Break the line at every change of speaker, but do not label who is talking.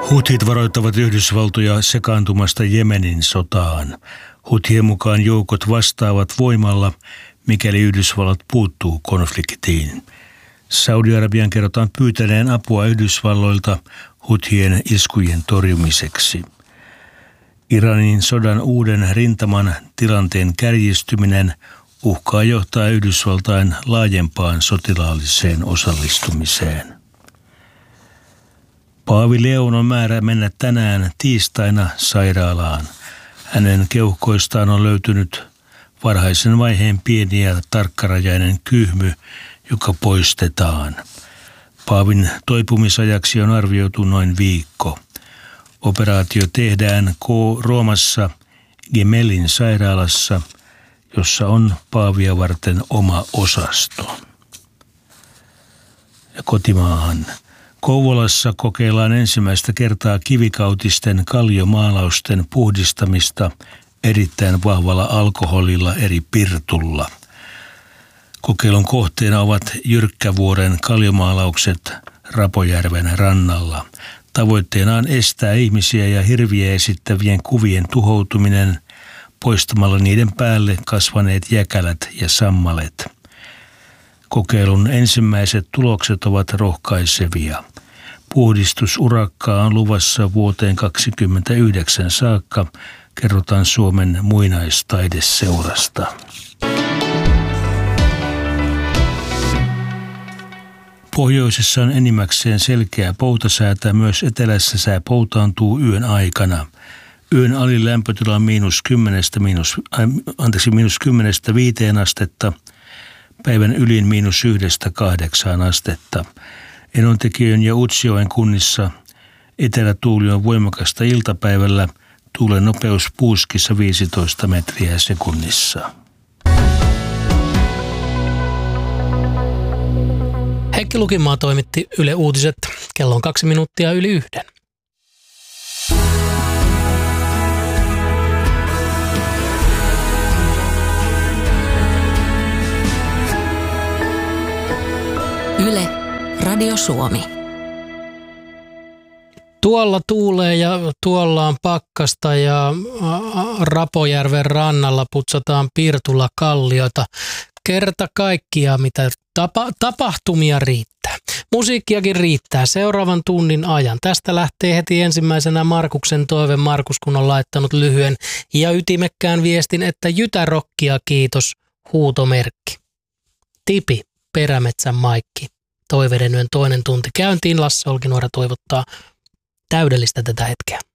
Huthit varoittavat Yhdysvaltoja sekaantumasta Jemenin sotaan. Huthien mukaan joukot vastaavat voimalla, mikäli Yhdysvallat puuttuu konfliktiin. Saudi-Arabian kerrotaan pyytäneen apua Yhdysvalloilta Huthien iskujen torjumiseksi. Iranin sodan uuden rintaman tilanteen kärjistyminen uhkaa johtaa Yhdysvaltain laajempaan sotilaalliseen osallistumiseen. Paavi Leon on määrä mennä tänään tiistaina sairaalaan. Hänen keuhkoistaan on löytynyt varhaisen vaiheen pieni ja tarkkarajainen kyhmy, joka poistetaan. Paavin toipumisajaksi on arvioitu noin viikko. Operaatio tehdään Roomassa Gemelin sairaalassa, jossa on Paavia varten oma osasto. Ja kotimaahan. Kouvolassa kokeillaan ensimmäistä kertaa kivikautisten kalliomaalausten puhdistamista erittäin vahvalla alkoholilla eri pirtulla. Kokeilun kohteena ovat Jyrkkävuoren kaljomaalaukset Rapojärven rannalla. Tavoitteena on estää ihmisiä ja hirviä esittävien kuvien tuhoutuminen poistamalla niiden päälle kasvaneet jäkälät ja sammalet. Kokeilun ensimmäiset tulokset ovat rohkaisevia. Puhdistusurakkaa on luvassa vuoteen 2029 saakka, kerrotaan Suomen muinaistaideseurasta. Pohjoisessa on enimmäkseen selkeä poutasäätä, myös etelässä sää poutaantuu yön aikana. Yön alilämpötila on -10–5 astetta, päivän ylin -1–8 astetta. Enontekiön ja Utsjoen kunnissa etelätuuli on voimakasta iltapäivällä, tuulen nopeus Puuskissa 15 metriä sekunnissa.
Heikki Lukimaa toimitti Yle Uutiset. Kello on 2 minuuttia yli 1.
Yle, Radio Suomi.
Tuolla tuulee ja tuolla on pakkasta ja Rapojärven rannalla putsataan pirtulla kallioita. Kerta kaikkiaan, mitä tapahtumia riittää. Musiikkiakin riittää seuraavan tunnin ajan. Tästä lähtee heti ensimmäisenä Markuksen toive. Markus, kun on laittanut lyhyen ja ytimekkään viestin, että jytärokkia kiitos, huutomerkki. Tipi, Perämetsän Maikki. Toiveiden yön toinen tunti käyntiin. Lasse Olkinuora toivottaa täydellistä tätä hetkeä.